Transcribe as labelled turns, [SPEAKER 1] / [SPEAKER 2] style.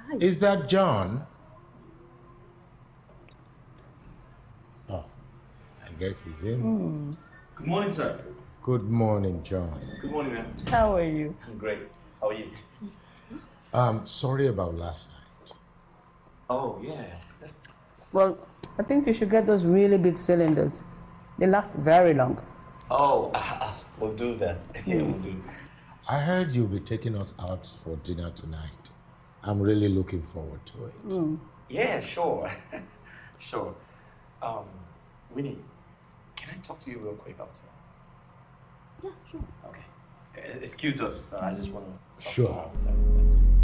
[SPEAKER 1] Is that John? Oh, I guess he's in.
[SPEAKER 2] Good morning, sir.
[SPEAKER 1] Good morning, John.
[SPEAKER 2] Good morning, ma'am.
[SPEAKER 3] How are you?
[SPEAKER 2] I'm great. How are you?
[SPEAKER 1] Sorry about last night.
[SPEAKER 2] Oh, yeah.
[SPEAKER 3] Well, I think you should get those really big cylinders. They last very long.
[SPEAKER 2] Oh, we'll do that. Yeah, we'll do.
[SPEAKER 1] I heard you'll be taking us out for dinner tonight. I'm really looking forward to it.
[SPEAKER 2] Yeah, sure. Sure. Winnie, can I talk to you real quick after?
[SPEAKER 4] Yeah, sure.
[SPEAKER 2] Okay. Excuse us. I just want to...
[SPEAKER 1] Sure.